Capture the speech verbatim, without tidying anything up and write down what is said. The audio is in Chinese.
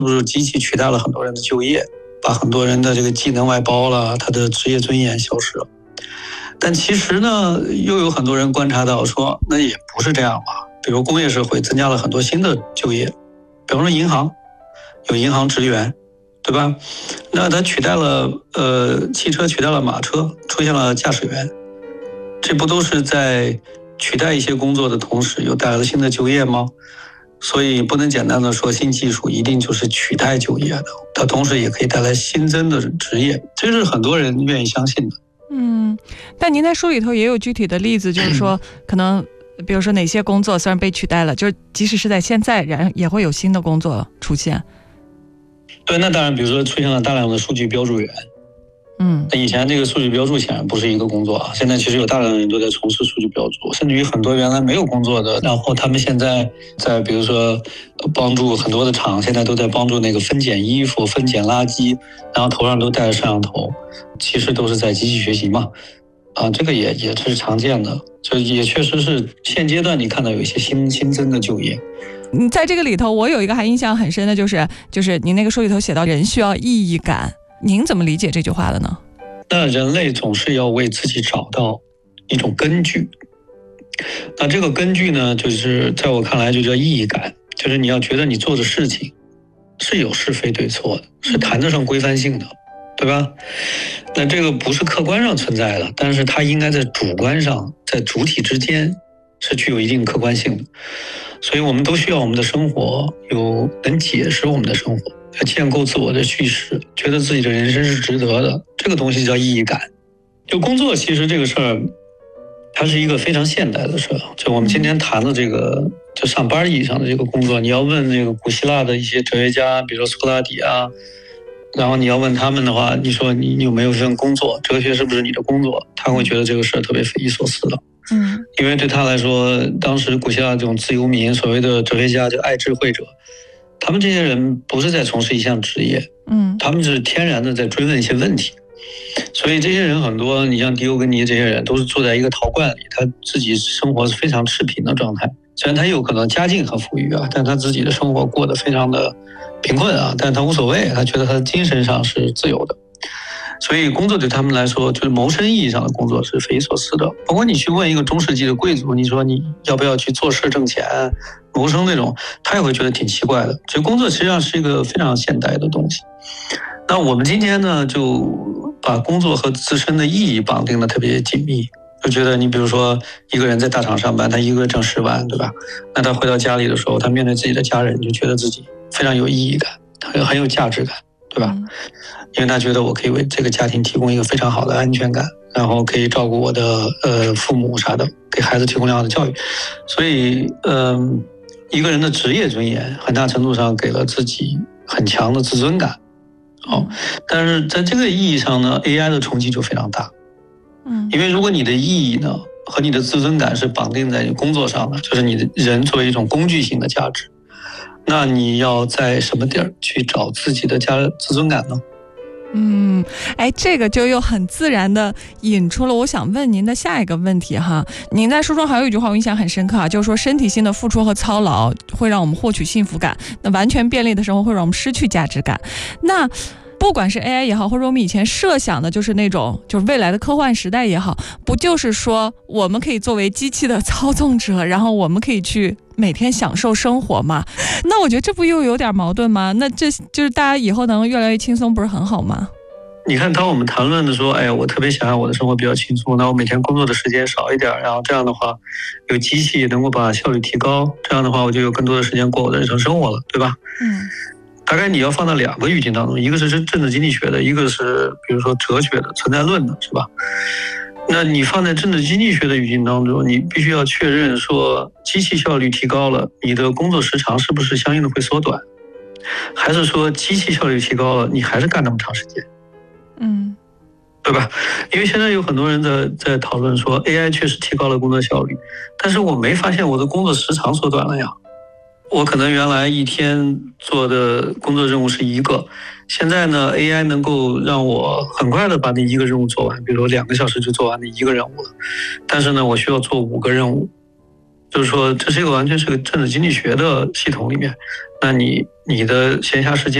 不是机器取代了很多人的就业，把很多人的这个技能外包了，他的职业尊严消失了。但其实呢，又有很多人观察到说，那也不是这样吧。比如工业社会增加了很多新的就业，比方说银行，有银行职员，对吧？那它取代了呃汽车，取代了马车，出现了驾驶员，这不都是在取代一些工作的同时，又带来了新的就业吗？所以不能简单的说新技术一定就是取代就业的，它同时也可以带来新增的职业，这是很多人愿意相信的。 嗯，但您在书里头也有具体的例子，就是说可能比如说哪些工作虽然被取代了，就是即使是在现在然也会有新的工作出现。 对，那当然比如说出现了大量的数据标注员， 嗯， 那以前这个数据标注显然不是一个工作啊，现在其实有大量的人都在从事数据标注，甚至于很多原来没有工作的，然后他们现在在比如说帮助很多的厂，现在都在帮助那个分拣衣服、分拣垃圾，然后头上都戴着摄像头，其实都是在机器学习嘛。啊，这个也也是常见的，就也确实是现阶段你看到有一些新新增的就业。 嗯，在这个里头，我有一个还印象很深的，就是就是您那个书里头写到人需要意义感，您怎么理解这句话的呢？ 那人类总是要为自己找到一种根据，那这个根据呢，就是在我看来就叫意义感，就是你要觉得你做的事情是有是非对错的，是谈得上规范性的，对吧？那这个不是客观上存在的，但是它应该在主观上，在主体之间是具有一定客观性的。所以我们都需要我们的生活有能解释我们的生活，要建构自我的叙事，觉得自己的人生是值得的，这个东西叫意义感。就工作其实这个事儿，它是一个非常现代的事儿。就我们今天谈的这个，就上班意义上的这个工作，你要问这个古希腊的一些哲学家，比如说苏格拉底啊，然后你要问他们的话，你说你有没有一份工作，哲学是不是你的工作，他会觉得这个事儿特别匪夷所思的。 嗯， 因为对他来说，当时古希腊这种自由民，所谓的哲学家就爱智慧者，他们这些人不是在从事一项职业， 嗯， 他们是天然的在追问一些问题。所以这些人很多，你像狄欧根尼这些人，都是坐在一个陶罐里，他自己生活是非常赤贫的状态。虽然他有可能家境很富裕啊，但他自己的生活过得非常的贫困啊，但他无所谓，他觉得他的精神上是自由的。所以工作对他们来说，就是谋生意义上的工作是匪夷所思的。包括你去问一个中世纪的贵族，你说你要不要去做事挣钱谋生那种，他也会觉得挺奇怪的。所以工作实际上是一个非常现代的东西。那我们今天呢，就把工作和自身的意义绑定的特别紧密。就觉得你比如说一个人在大厂上班，他一个月挣十万，对吧？那他回到家里的时候，他面对自己的家人，就觉得自己非常有意义感，很很有价值感，对吧？嗯，因为他觉得我可以为这个家庭提供一个非常好的安全感，然后可以照顾我的呃父母啥的，给孩子提供良好的教育。所以嗯、呃，一个人的职业尊严很大程度上给了自己很强的自尊感。哦，但是在这个意义上呢 ，A I 的冲击就非常大。嗯，因为如果你的意义呢和你的自尊感是绑定在你工作上的，就是你的人作为一种工具性的价值，那你要在什么地儿去找自己的价自尊感呢？ 嗯，哎，这个就又很自然的引出了我想问您的下一个问题哈。您在书中还有一句话我印象很深刻啊，就是说身体性的付出和操劳会让我们获取幸福感，那完全便利的生活会让我们失去价值感。那不管是 A I 也好，或者我们以前设想的就是那种就是未来的科幻时代也好，不就是说我们可以作为机器的操纵者，然后我们可以去每天享受生活嘛？那我觉得这不又有点矛盾吗？那这就是大家以后能越来越轻松，不是很好吗？ 你看，当我们谈论的说，哎呀，我特别想要我的生活比较轻松，那我每天工作的时间少一点，然后这样的话，有机器能够把效率提高，这样的话，我就有更多的时间过我的日常生活了，对吧？嗯。大概你要放到两个语境当中，一个是政治经济学的，一个是比如说哲学的存在论的，是吧？那你放在政治经济学的语境当中，你必须要确认说，机器效率提高了，你的工作时长是不是相应的会缩短，还是说机器效率提高了，你还是干那么长时间？嗯，对吧？因为现在有很多人在在讨论说 A I 确实提高了工作效率，但是我没发现我的工作时长缩短了呀。我可能原来一天做的工作任务是一个，现在呢 A I 能够让我很快的把那一个任务做完，比如说两个小时就做完那一个任务了，但是呢我需要做五个任务， 就是说这是一个完全是个政治经济学的系统里面，那你你的闲暇时间